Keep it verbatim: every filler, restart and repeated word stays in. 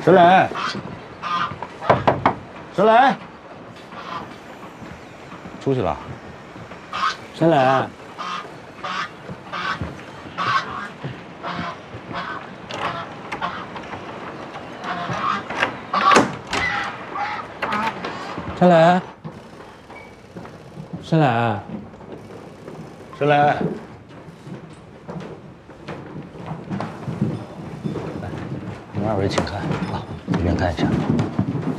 沈磊，沈磊，出去了。 沈磊，沈磊，沈磊， 沈磊， 您二位请看啊，里面看一下。